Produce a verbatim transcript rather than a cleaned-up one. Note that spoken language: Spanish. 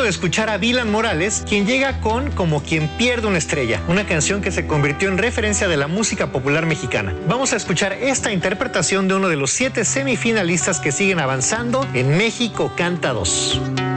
de escuchar a Dylan Morales, quien llega con Como quien pierde una estrella, una canción que se convirtió en referencia de la música popular mexicana. Vamos a escuchar esta interpretación de uno de los siete semifinalistas que siguen avanzando en México Canta dos.